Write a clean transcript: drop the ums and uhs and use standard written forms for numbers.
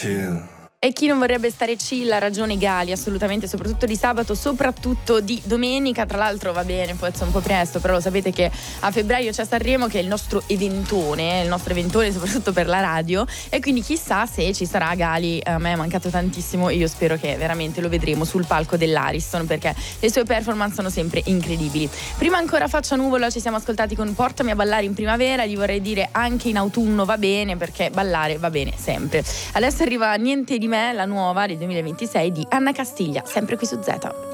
chill. E chi non vorrebbe stare chill ha ragione Gali, assolutamente, soprattutto di sabato, soprattutto di domenica. Tra l'altro va bene, può essere un po' presto, però lo sapete che a febbraio c'è Sanremo, che è il nostro eventone soprattutto per la radio, e quindi chissà se ci sarà Gali. A me è mancato tantissimo e io spero che veramente lo vedremo sul palco dell'Ariston, perché le sue performance sono sempre incredibili. Prima ancora Faccia Nuvola ci siamo ascoltati con Portami a ballare in primavera, gli vorrei dire anche in autunno va bene, perché ballare va bene sempre. Adesso arriva Niente di me, la nuova del 2026 di Anna Castiglia, sempre qui su Z.